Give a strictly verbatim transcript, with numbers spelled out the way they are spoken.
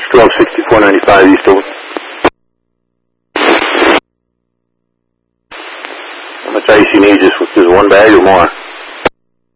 twelve sixty-four ninety-five East over. How much ice you need? Just, just one bag or more?